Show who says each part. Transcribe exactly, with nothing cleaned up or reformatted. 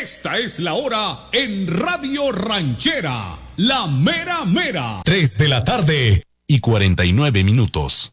Speaker 1: Esta es la hora en Radio Ranchera, la mera mera.
Speaker 2: tres de la tarde y cuarenta y nueve minutos.